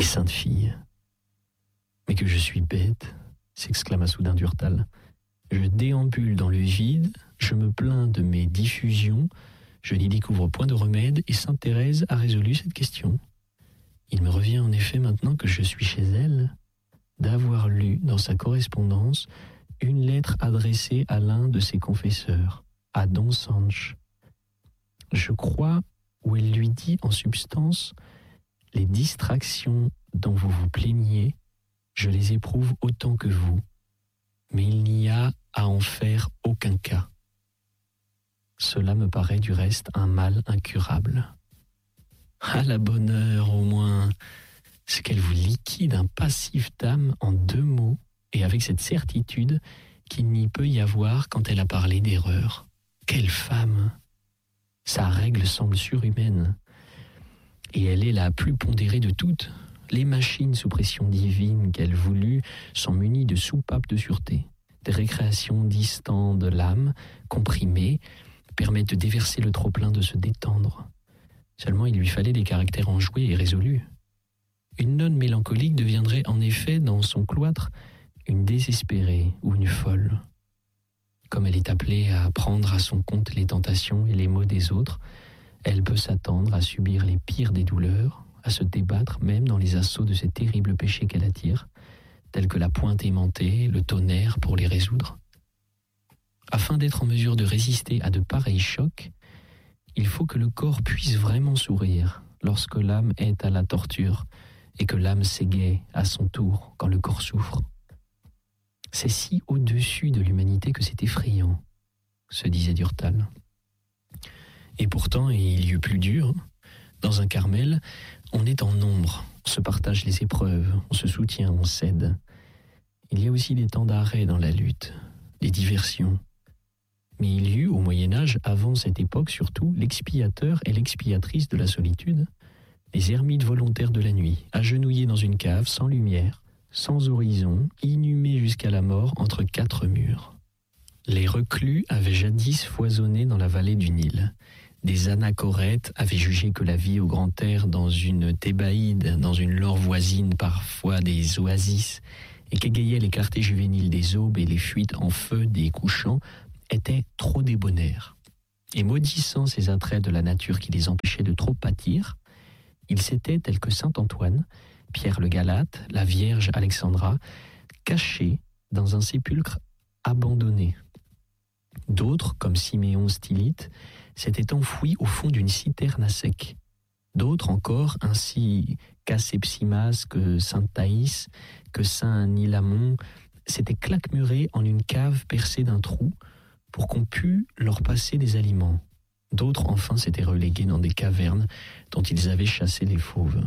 sainte fille. Mais que je suis bête, s'exclama soudain Durtal. Je déambule dans le vide, je me plains de mes diffusions, je n'y découvre point de remède, et sainte Thérèse a résolu cette question. Il me revient en effet maintenant que je suis chez elle, d'avoir lu dans sa correspondance une lettre adressée à l'un de ses confesseurs, à Don Sanche. Je crois où elle lui dit en substance « Les distractions dont vous vous plaignez, je les éprouve autant que vous, mais il n'y a à en faire aucun cas. Cela me paraît du reste un mal incurable. À la bonne heure, au moins, c'est qu'elle vous liquide un passif d'âme en 2 mots et avec cette certitude qu'il n'y peut y avoir quand elle a parlé d'erreur. Quelle femme! Sa règle semble surhumaine. Et elle est la plus pondérée de toutes. Les machines sous pression divine qu'elle voulut sont munies de soupapes de sûreté. Des récréations distantes de l'âme, comprimées, permettent de déverser le trop-plein, de se détendre. Seulement il lui fallait des caractères enjoués et résolus. Une nonne mélancolique deviendrait en effet dans son cloître une désespérée ou une folle. Comme elle est appelée à prendre à son compte les tentations et les maux des autres, elle peut s'attendre à subir les pires des douleurs, à se débattre même dans les assauts de ces terribles péchés qu'elle attire, tels que la pointe aimantée, le tonnerre pour les résoudre. Afin d'être en mesure de résister à de pareils chocs, il faut que le corps puisse vraiment sourire lorsque l'âme est à la torture et que l'âme s'égaie à son tour quand le corps souffre. C'est si au-dessus de l'humanité que c'est effrayant, se disait Durtal. Et pourtant, il y eut plus dur. Dans un Carmel, on est en nombre, on se partage les épreuves, on se soutient, on s'aide. Il y a aussi des temps d'arrêt dans la lutte, des diversions. Mais il y eut au Moyen-Âge, avant cette époque surtout, l'expiateur et l'expiatrice de la solitude, les ermites volontaires de la nuit, agenouillés dans une cave sans lumière, sans horizon, inhumés jusqu'à la mort entre 4 murs. Les reclus avaient jadis foisonné dans la vallée du Nil. Des anachorètes avaient jugé que la vie au grand air dans une Thébaïde, dans une laure voisine parfois des oasis, et qu'égayaient les clartés juvéniles des aubes et les fuites en feu des couchants, était trop débonnaire. Et maudissant ces attraits de la nature qui les empêchaient de trop pâtir, ils s'étaient, tels que saint Antoine, Pierre le Galate, la Vierge Alexandra, cachés dans un sépulcre abandonné. D'autres, comme Siméon Stylite, s'étaient enfouis au fond d'une citerne à sec. D'autres encore, ainsi qu'Asepsimas, que sainte Thaïs, que saint Nilamon, s'étaient claquemurés en une cave percée d'un trou pour qu'on pût leur passer des aliments. D'autres, enfin, s'étaient relégués dans des cavernes dont ils avaient chassé les fauves.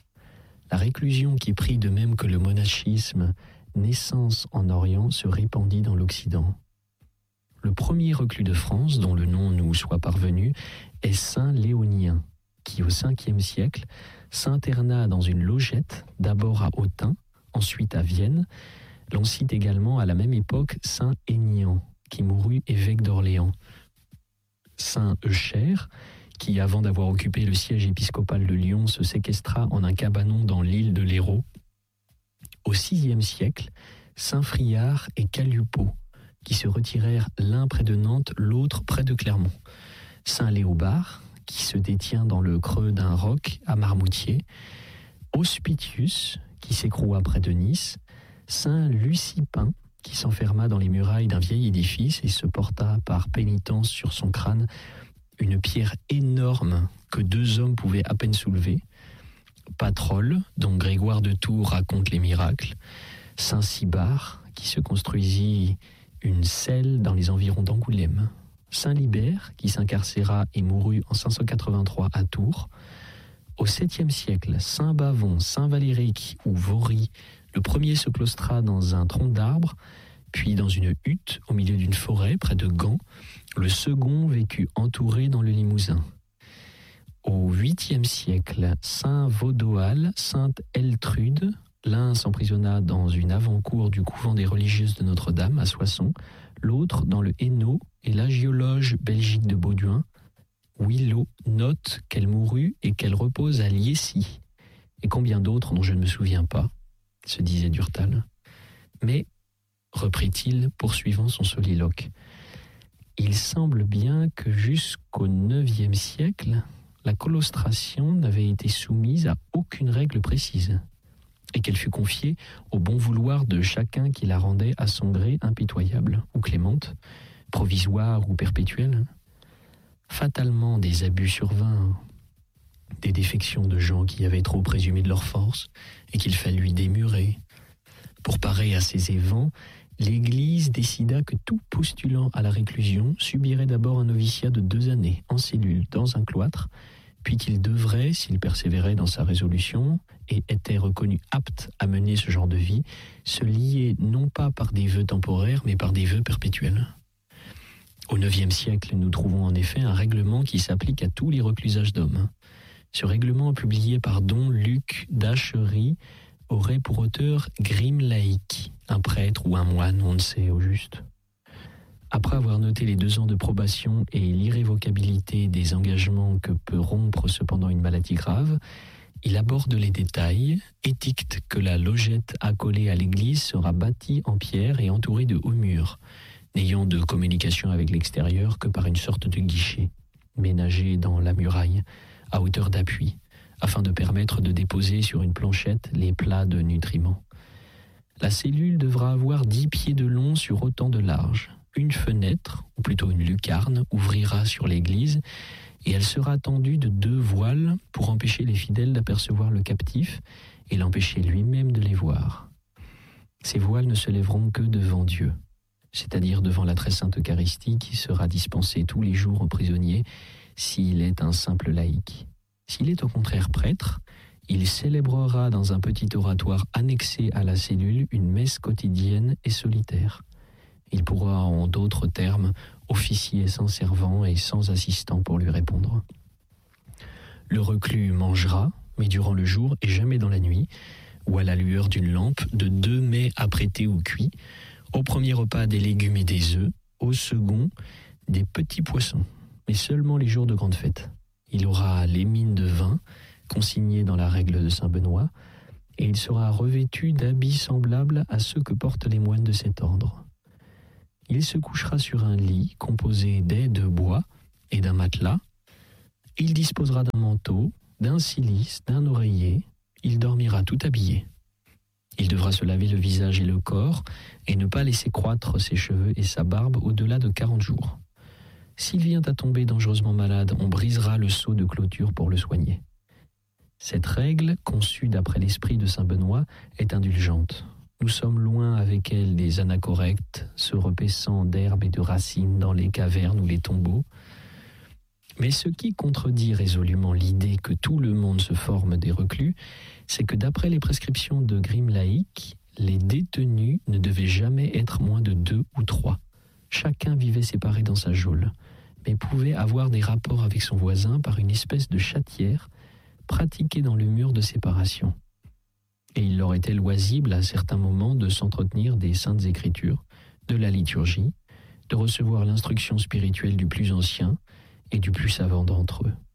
La réclusion qui prit de même que le monachisme naissance en Orient se répandit dans l'Occident. Le premier reclus de France, dont le nom nous soit parvenu, est saint Léonien, qui au 5e siècle s'interna dans une logette, d'abord à Autun, ensuite à Vienne. L'on cite également à la même époque saint Aignan, qui mourut évêque d'Orléans. Saint Eucher, qui, avant d'avoir occupé le siège épiscopal de Lyon, se séquestra en un cabanon dans l'île de l'Hérault. Au 6e siècle, saint Friard et Calupo, qui se retirèrent l'un près de Nantes, l'autre près de Clermont. Saint Léobard, qui se détient dans le creux d'un roc à Marmoutier. Hospitius, qui s'écroula près de Nice. Saint Lucipin, qui s'enferma dans les murailles d'un vieil édifice et se porta par pénitence sur son crâne une pierre énorme que 2 hommes pouvaient à peine soulever. Patrol, dont Grégoire de Tours raconte les miracles. Saint Cybard, qui se construisit une celle dans les environs d'Angoulême. Saint Libère, qui s'incarcéra et mourut en 583 à Tours. Au 7e siècle, Saint Bavon, Saint Valéric ou Vaury, le premier se claustra dans un tronc d'arbre, puis dans une hutte au milieu d'une forêt près de Gand. Le second vécut entouré dans le Limousin. Au 8e siècle, Saint Vaudoal, Sainte Eltrude, l'un s'emprisonna dans une avant-cour du couvent des religieuses de Notre-Dame à Soissons, l'autre dans le Hainaut, et l'agiologe belgique de Bauduin, Willot, note qu'elle mourut et qu'elle repose à Liessy. et combien d'autres dont je ne me souviens pas, se disait Durtal. Mais, reprit-il, poursuivant son soliloque, il semble bien que jusqu'au IXe siècle, la colostration n'avait été soumise à aucune règle précise, et qu'elle fut confiée au bon vouloir de chacun qui la rendait à son gré impitoyable ou clémente, provisoire ou perpétuelle. Fatalement, des abus survinrent, des défections de gens qui avaient trop présumé de leur force et qu'il fallut démurer. Pour parer à ces évents, l'Église décida que tout postulant à la réclusion subirait d'abord un noviciat de 2 années en cellule dans un cloître, puis qu'il devrait, s'il persévérait dans sa résolution et était reconnu apte à mener ce genre de vie, se lier non pas par des vœux temporaires, mais par des vœux perpétuels. Au IXe siècle, nous trouvons en effet un règlement qui s'applique à tous les reclusages d'hommes. Ce règlement, publié par Don Luc d'Achery, aurait pour auteur Grimm Laïc, un prêtre ou un moine, on ne sait au juste. Après avoir noté les 2 ans de probation et l'irrévocabilité des engagements que peut rompre cependant une maladie grave, il aborde les détails, édicte que la logette accolée à l'église sera bâtie en pierre et entourée de hauts murs, n'ayant de communication avec l'extérieur que par une sorte de guichet, ménagé dans la muraille, à hauteur d'appui, afin de permettre de déposer sur une planchette les plats de nutriments. La cellule devra avoir 10 pieds de long sur autant de large. Une fenêtre, ou plutôt une lucarne, ouvrira sur l'église, et elle sera tendue de 2 voiles pour empêcher les fidèles d'apercevoir le captif et l'empêcher lui-même de les voir. Ces voiles ne se lèveront que devant Dieu, c'est-à-dire devant la très sainte Eucharistie qui sera dispensée tous les jours aux prisonniers s'il est un simple laïc. S'il est au contraire prêtre, il célébrera dans un petit oratoire annexé à la cellule une messe quotidienne et solitaire. Il pourra, en d'autres termes, officier sans servant et sans assistant pour lui répondre. Le reclus mangera, mais durant le jour et jamais dans la nuit, ou à la lueur d'une lampe, de 2 mets apprêtés ou cuits, au premier repas des légumes et des œufs, au second des petits poissons, mais seulement les jours de grande fête. Il aura les mines de vin, consignées dans la règle de saint Benoît, et il sera revêtu d'habits semblables à ceux que portent les moines de cet ordre. Il se couchera sur un lit composé d'ais de bois et d'un matelas. Il disposera d'un manteau, d'un cilice, d'un oreiller. Il dormira tout habillé. Il devra se laver le visage et le corps et ne pas laisser croître ses cheveux et sa barbe au-delà de 40 jours. S'il vient à tomber dangereusement malade, on brisera le sceau de clôture pour le soigner. Cette règle, conçue d'après l'esprit de saint Benoît, est indulgente. Nous sommes loin avec elle des anachorectes, se repaissant d'herbes et de racines dans les cavernes ou les tombeaux. Mais ce qui contredit résolument l'idée que tout le monde se forme des reclus, c'est que d'après les prescriptions de Grimm Laïc, les détenus ne devaient jamais être moins de 2 ou 3. Chacun vivait séparé dans sa geôle, mais pouvait avoir des rapports avec son voisin par une espèce de chatière pratiquée dans le mur de séparation. Et il leur était loisible à certains moments de s'entretenir des saintes écritures, de la liturgie, de recevoir l'instruction spirituelle du plus ancien et du plus savant d'entre eux.